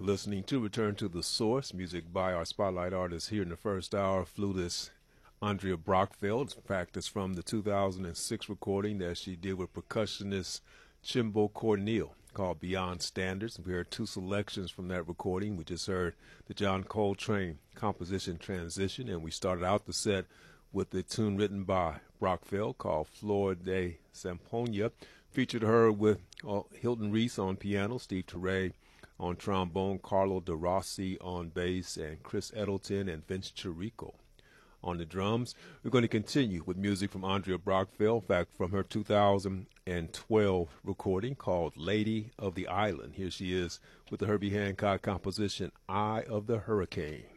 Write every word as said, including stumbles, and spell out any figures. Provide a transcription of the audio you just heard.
Listening to Return to the Source, music by our spotlight artist here in the first hour, flutist Andrea Brockfeld. In fact, it's from the two thousand six recording that she did with percussionist Chimbo Corneal called Beyond Standards. We heard two selections from that recording. We just heard the John Coltrane composition Transition, and we started out the set with the tune written by Brockfeld called Flor de Zampoña. Featured her with uh, Hilton Reese on piano, Steve Turre on trombone, Carlo De Rossi on bass, and Chris Edelton and Vince Chirico on the drums. We're going to continue with music from Andrea Brockfeld, in fact, from her two thousand twelve recording called Lady of the Island. Here she is with the Herbie Hancock composition, Eye of the Hurricane.